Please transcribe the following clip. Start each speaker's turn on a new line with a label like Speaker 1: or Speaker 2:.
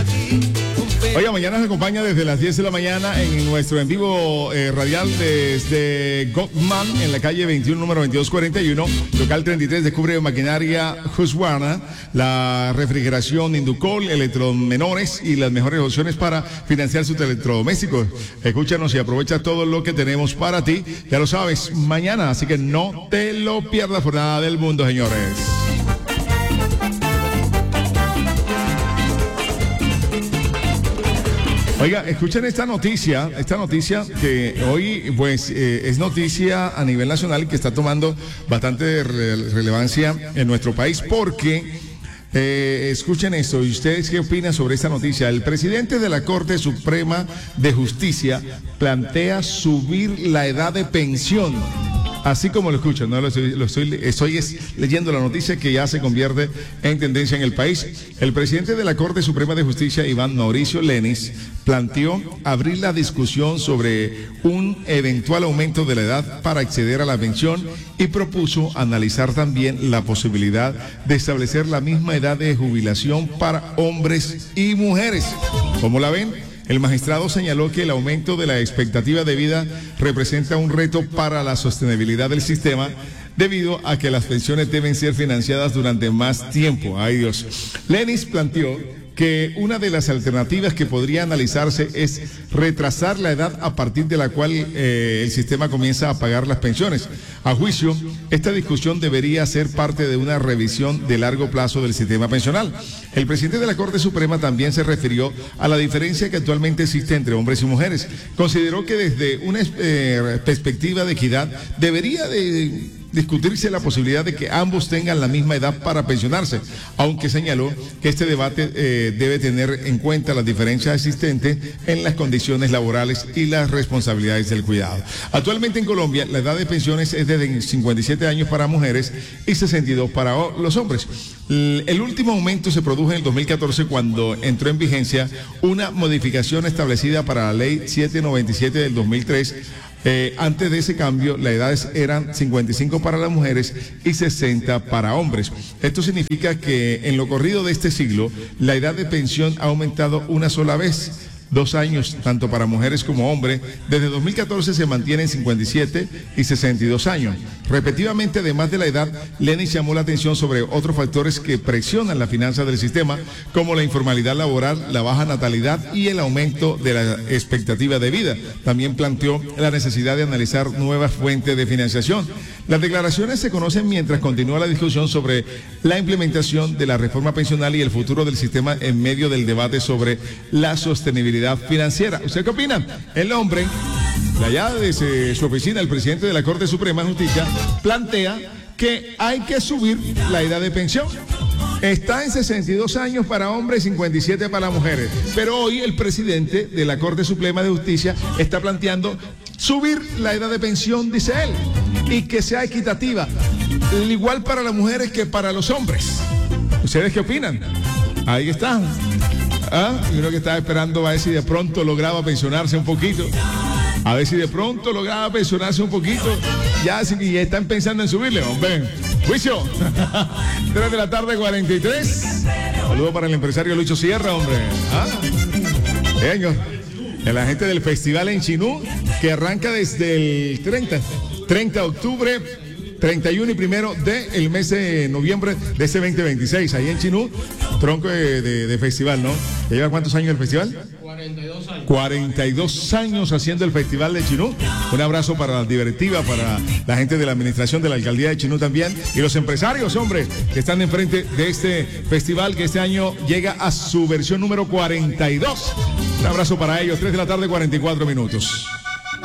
Speaker 1: Oiga, mañana nos acompaña desde las 10 de la mañana en nuestro en vivo radial desde Goldman, en la calle 21, número 2241, local 33, descubre maquinaria Husqvarna, la refrigeración Inducol, electromenores y las mejores opciones para financiar sus electrodomésticos. Escúchanos y aprovecha todo lo que tenemos para ti. Ya lo sabes, mañana, así que no te lo pierdas por nada del mundo, señores. Oiga, escuchen esta noticia que hoy pues es noticia a nivel nacional que está tomando bastante relevancia en nuestro país porque escuchen esto, ¿y ustedes qué opinan sobre esta noticia? El presidente de la Corte Suprema de Justicia plantea subir la edad de pensión. Así como lo escuchan, ¿no? Estoy leyendo la noticia que ya se convierte en tendencia en el país. El presidente de la Corte Suprema de Justicia, Iván Mauricio Lenis, planteó abrir la discusión sobre un eventual aumento de la edad para acceder a la pensión y propuso analizar también la posibilidad de establecer la misma edad de jubilación para hombres y mujeres. ¿Cómo la ven? El magistrado señaló que el aumento de la expectativa de vida representa un reto para la sostenibilidad del sistema debido a que las pensiones deben ser financiadas durante más tiempo. ¡Ay, Dios! Lenis planteó que una de las alternativas que podría analizarse es retrasar la edad a partir de la cual el sistema comienza a pagar las pensiones. A juicio, esta discusión debería ser parte de una revisión de largo plazo del sistema pensional. El presidente de la Corte Suprema también se refirió a la diferencia que actualmente existe entre hombres y mujeres. Consideró que desde una perspectiva de equidad debería de discutirse la posibilidad de que ambos tengan la misma edad para pensionarse, aunque señaló que este debate debe tener en cuenta las diferencias existentes en las condiciones laborales y las responsabilidades del cuidado. Actualmente en Colombia la edad de pensiones es de 57 años para mujeres y 62 para los hombres. El último aumento se produjo en el 2014 cuando entró en vigencia una modificación establecida para la ley 797 del 2003. Antes de ese cambio, las edades eran 55 para las mujeres y 60 para hombres. Esto significa que en lo corrido de este siglo, la edad de pensión ha aumentado una sola vez. 2 años, tanto para mujeres como hombres. Desde 2014 se mantienen 57 y 62 años. Repetidamente, además de la edad, Lenis llamó la atención sobre otros factores que presionan las finanzas del sistema, como la informalidad laboral, la baja natalidad y el aumento de la expectativa de vida. También planteó la necesidad de analizar nuevas fuentes de financiación. Las declaraciones se conocen mientras continúa la discusión sobre la implementación de la reforma pensional y el futuro del sistema en medio del debate sobre la sostenibilidad financiera. ¿Usted qué opina? El hombre, de allá desde su oficina, el presidente de la Corte Suprema de Justicia, plantea que hay que subir la edad de pensión. Está en 62 años para hombres y 57 para mujeres. Pero hoy el presidente de la Corte Suprema de Justicia está planteando subir la edad de pensión, dice él, y que sea equitativa, igual para las mujeres que para los hombres. ¿Ustedes qué opinan? Ahí están. Y uno que estaba esperando a ver si de pronto lograba pensionarse un poquito. A ver si de pronto lograba pensionarse un poquito. Ya están pensando en subirle, hombre. Juicio. 3 de la tarde, 43. Saludo para el empresario Lucho Sierra, hombre. Señor, la gente del festival en Chinú, que arranca desde el 30 de octubre, 31 y 1 del mes de noviembre de ese 2026, ahí en Chinú, tronco de festival, ¿no? ¿Ya lleva cuántos años el festival?
Speaker 2: 42 años.
Speaker 1: 42 años haciendo el festival de Chinú. Un abrazo para la directiva, para la gente de la administración de la alcaldía de Chinú también, y los empresarios, hombre, que están enfrente de este festival que este año llega a su versión número 42. Un abrazo para ellos, 3 de la tarde, 44 minutos.